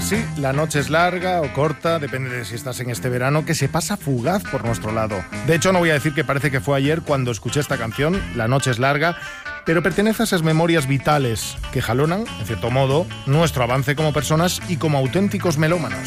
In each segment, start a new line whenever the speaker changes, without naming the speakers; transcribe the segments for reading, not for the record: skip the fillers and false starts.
Sí, la noche es larga o corta, depende de si estás en este verano, que se pasa fugaz por nuestro lado. De hecho, no voy a decir que parece que fue ayer cuando escuché esta canción, La noche es larga, pero pertenece a esas memorias vitales que jalonan, en cierto modo, nuestro avance como personas y como auténticos melómanos.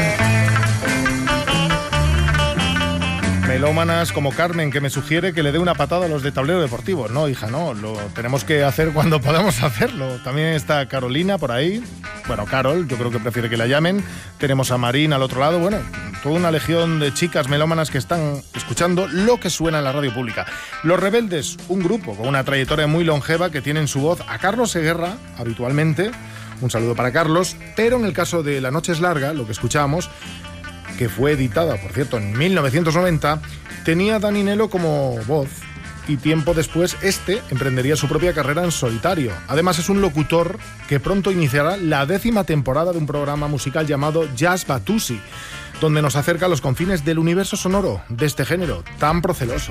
Melómanas como Carmen, que me sugiere que le dé una patada a los de Tablero Deportivo. No, hija, no, lo tenemos que hacer cuando podamos hacerlo. También está Carolina por ahí. Bueno, Carol, yo creo que prefiere que la llamen. Tenemos a Marín al otro lado. Bueno, toda una legión de chicas melómanas que están escuchando lo que suena en la radio pública. Los Rebeldes, un grupo con una trayectoria muy longeva que tiene en su voz a Carlos Seguerra, habitualmente. Un saludo para Carlos. Pero en el caso de La noche es larga, lo que escuchábamos, que fue editada, por cierto, en 1990, tenía a Dani Nelo como voz y tiempo después emprendería su propia carrera en solitario. Además es un locutor que pronto iniciará la 10ª temporada de un programa musical llamado Jazz Batusi, donde nos acerca a los confines del universo sonoro de este género tan proceloso.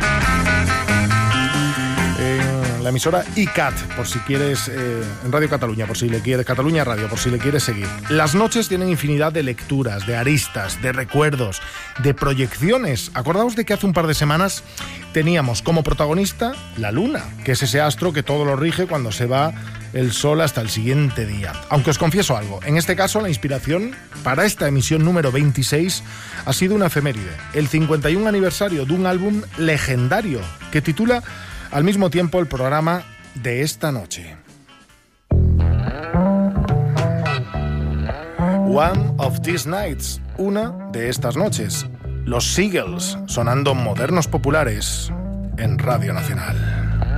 La emisora ICAT, por si quieres, en Radio Cataluña, por si le quieres, Cataluña Radio, por si le quieres seguir. Las noches tienen infinidad de lecturas, de aristas, de recuerdos, de proyecciones. Acordaos de que hace un par de semanas teníamos como protagonista la luna, que es ese astro que todo lo rige cuando se va el sol hasta el siguiente día. Aunque os confieso algo, en este caso la inspiración para esta emisión número 26 ha sido una efeméride, el 51 aniversario de un álbum legendario que titula al mismo tiempo el programa de esta noche. One of These Nights, una de estas noches. Los Seagulls sonando modernos populares en Radio Nacional.